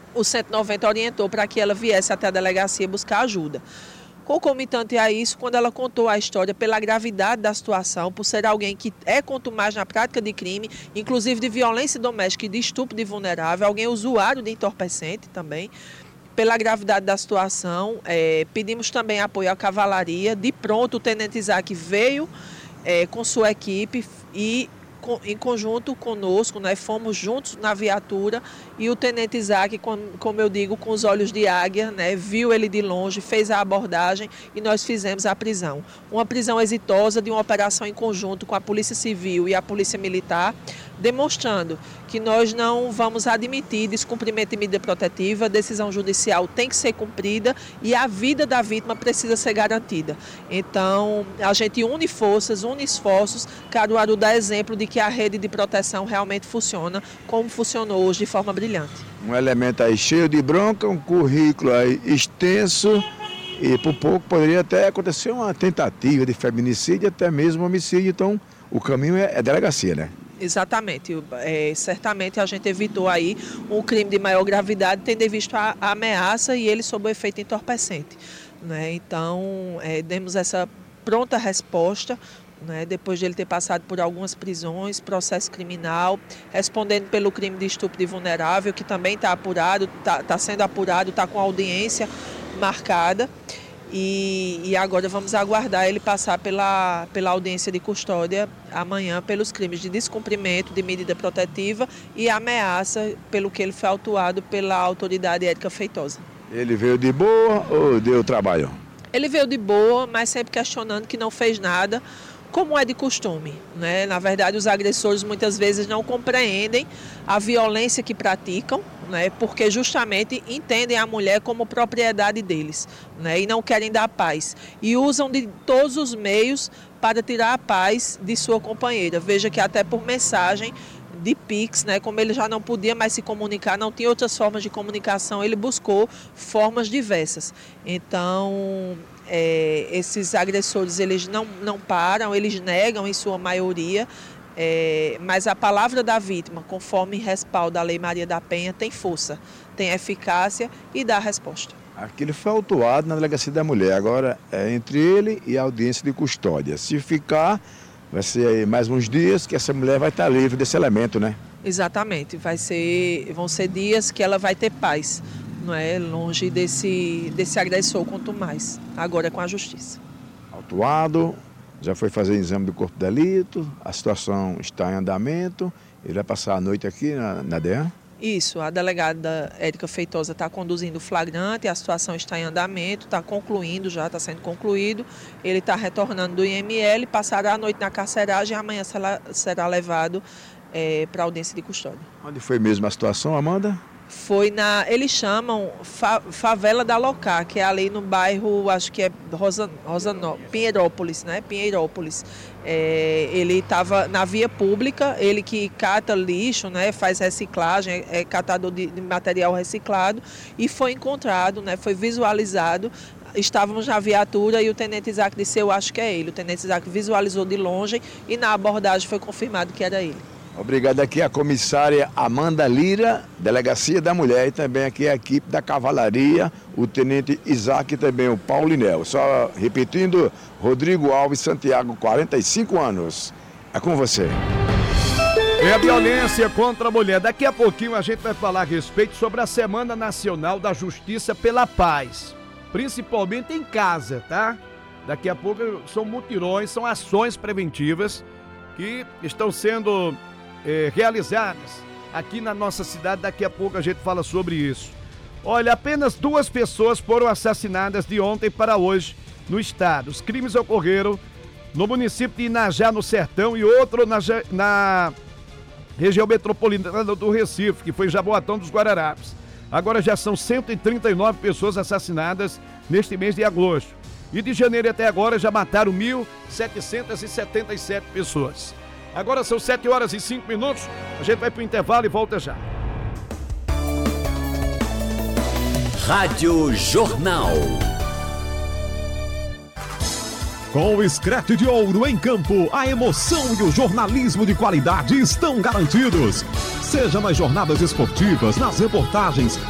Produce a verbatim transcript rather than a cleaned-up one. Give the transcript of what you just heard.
o cento e noventa orientou para que ela viesse até a delegacia buscar ajuda. Concomitante a isso, quando ela contou a história, pela gravidade da situação, por ser alguém que é contumaz na prática de crime, inclusive de violência doméstica e de estupro de vulnerável, alguém usuário de entorpecente também, pela gravidade da situação, é, pedimos também apoio à cavalaria. De pronto, o tenente Isaac veio é, com sua equipe e em conjunto conosco, né, fomos juntos na viatura e o tenente Isaac, como eu digo, com os olhos de águia, né, viu ele de longe, fez a abordagem e nós fizemos a prisão. Uma prisão exitosa de uma operação em conjunto com a Polícia Civil e a Polícia Militar, demonstrando que nós não vamos admitir descumprimento de medida protetiva, a decisão judicial tem que ser cumprida e a vida da vítima precisa ser garantida. Então, a gente une forças, une esforços, Caruaru dá exemplo de que a rede de proteção realmente funciona, como funcionou hoje de forma brilhante. Um elemento aí cheio de bronca, um currículo aí extenso e por pouco poderia até acontecer uma tentativa de feminicídio, até mesmo homicídio, então o caminho é, é delegacia, né? Exatamente, é, certamente a gente evitou aí um crime de maior gravidade, tendo visto a, a ameaça e ele sob o efeito entorpecente, né? Então, é, demos essa pronta resposta, né, depois de ele ter passado por algumas prisões, processo criminal, respondendo pelo crime de estupro de vulnerável, que também está apurado, está tá sendo apurado, está com audiência marcada. E, e agora vamos aguardar ele passar pela, pela audiência de custódia amanhã pelos crimes de descumprimento de medida protetiva e ameaça pelo que ele foi autuado pela autoridade Érica Feitosa. Ele veio de boa ou deu trabalho? Ele veio de boa, mas sempre questionando que não fez nada, como é de costume, né? Na verdade, os agressores muitas vezes não compreendem a violência que praticam, né? Porque justamente entendem a mulher como propriedade deles, né? E não querem dar paz. E usam de todos os meios para tirar a paz de sua companheira. Veja que até por mensagem de Pix, né? Como ele já não podia mais se comunicar, não tinha outras formas de comunicação, ele buscou formas diversas. Então, é, esses agressores, eles não, não param, eles negam em sua maioria, é, mas a palavra da vítima, conforme respalda a Lei Maria da Penha, tem força, tem eficácia e dá resposta. Aquele foi autuado na Delegacia da Mulher, agora é entre ele e a audiência de custódia. Se ficar, vai ser aí mais uns dias que essa mulher vai estar livre desse elemento, né? Exatamente, vai ser, vão ser dias que ela vai ter paz, não é? Longe desse, desse agressor, quanto mais, agora com a justiça. Autuado, já foi fazer exame do corpo de delito, a situação está em andamento, ele vai passar a noite aqui na, na D E A N? Isso, a delegada Érica Feitosa está conduzindo o flagrante, a situação está em andamento, está concluindo já, está sendo concluído. Ele está retornando do I M L, passará a noite na carceragem e amanhã será, será levado é, para a audiência de custódia. Onde foi mesmo a situação, Amanda? Foi na, eles chamam fa, Favela da Locá, que é ali no bairro, acho que é Rosa, Rosa, Pinheirópolis, né? Pinheirópolis. É, ele estava na via pública, ele que cata lixo, né? Faz reciclagem, é, é catador de, de material reciclado e foi encontrado, né? Foi visualizado. Estávamos na viatura e o tenente Isaac disse, eu acho que é ele. O tenente Isaac visualizou de longe e na abordagem foi confirmado que era ele. Obrigado aqui a comissária Amanda Lira, Delegacia da Mulher, e também aqui a equipe da Cavalaria, o tenente Isaac e também o Paulinel. Só repetindo, Rodrigo Alves Santiago, quarenta e cinco anos. É com você. É a violência contra a mulher. Daqui a pouquinho a gente vai falar a respeito sobre a Semana Nacional da Justiça pela Paz, principalmente em casa, tá? Daqui a pouco são mutirões, são ações preventivas que estão sendo É, realizadas aqui na nossa cidade. Daqui a pouco a gente fala sobre isso. Olha, apenas duas pessoas foram assassinadas de ontem para hoje no estado. Os crimes ocorreram no município de Inajá, no Sertão, e outro na, na região metropolitana do Recife, que foi em Jaboatão dos Guararapes. Agora já são cento e trinta e nove pessoas assassinadas neste mês de agosto. E de janeiro até agora já mataram mil setecentas e setenta e sete pessoas. Agora são sete horas e cinco minutos, a gente vai para o intervalo e volta já. Rádio Jornal. Com o Screte de Ouro em campo, a emoção e o jornalismo de qualidade estão garantidos. Seja nas jornadas esportivas, nas reportagens,